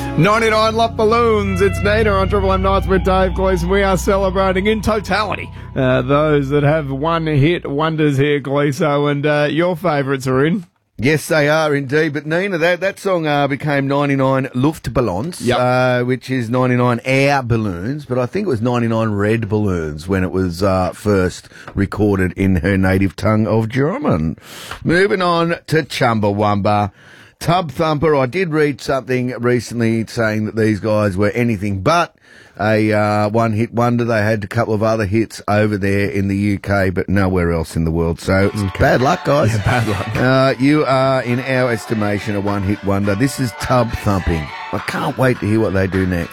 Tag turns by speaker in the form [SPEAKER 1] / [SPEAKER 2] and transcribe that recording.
[SPEAKER 1] 99 Love Balloons. It's Nina on Triple M Nights with Dave Gleeson. We are celebrating in totality those that have one-hit wonders here, Gleeso, and your favourites are in.
[SPEAKER 2] Yes, they are indeed. But Nina, that song became 99 Luftballons, which is 99 air balloons. But I think it was 99 red balloons when it was first recorded in her native tongue of German. Moving on to Chumbawamba. Tub Thumper. I did read something recently saying that these guys were anything but a one-hit wonder. They had a couple of other hits over there in the UK, but nowhere else in the world. So bad luck, guys.
[SPEAKER 1] Yeah, bad luck.
[SPEAKER 2] You are, in our estimation, a one-hit wonder. This is Tub Thumping. I can't wait to hear what they do next.